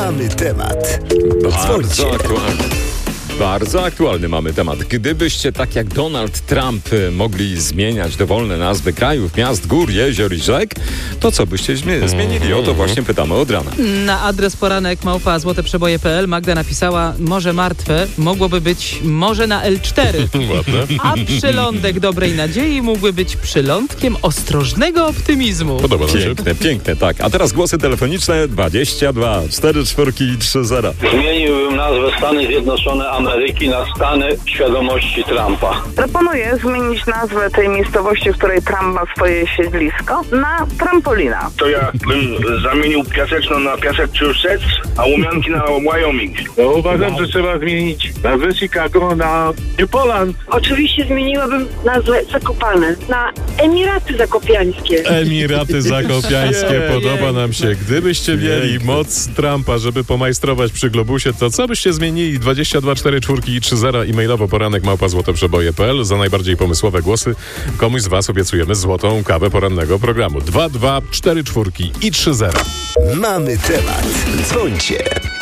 Mamy temat. Bardzo aktualny. Bardzo aktualny mamy temat. Gdybyście tak jak Donald Trump mogli zmieniać dowolne nazwy krajów, miast, gór, jezior i rzek, to co byście zmienili? O to właśnie pytamy od rana. Na adres poranek@złoteprzeboje.pl Magda napisała: morze martwe mogłoby być morze na L4. Ładne. A przylądek dobrej nadziei mógłby być przylądkiem ostrożnego optymizmu. Podoba nam się. Piękne, tak. A teraz głosy telefoniczne 22 44 i 30. Zmieniłbym nazwę Stany Zjednoczone Ameryki na Stany Świadomości Trumpa. Proponuję zmienić nazwę tej miejscowości, w której Trump ma swoje siedlisko, na Trampolina. To ja bym zamienił Piaseczno na Piaseczniusett, a Łomianki na Wyoming. No, uważam, że trzeba zmienić nazwę Chicago na New Poland. Oczywiście zmieniłabym nazwę Zakopane na Emiraty Zakopiańskie. Emiraty Zakopiańskie, podoba nam się. Gdybyście mieli moc Trumpa, żeby pomajstrować przy globusie, to co byście zmienili? 22 44 i 30 e-mailowo poranek@złoteprzeboje.pl. Za najbardziej pomysłowe głosy komuś z was obiecujemy złotą kawę porannego programu. 22 44 i 30. Mamy temat. Dzwońcie.